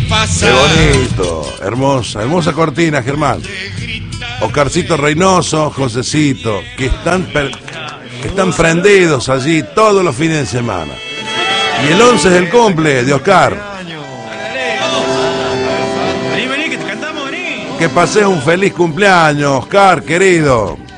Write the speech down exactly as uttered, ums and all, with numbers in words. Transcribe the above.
Qué bonito, hermosa, hermosa cortina, Germán. Oscarcito Reynoso, Josecito, que están, per, que están prendidos allí todos los fines de semana. Y el once es el cumple de Oscar. Vení, vení, que te cantamos, vení. Que pases un feliz cumpleaños, Oscar, querido.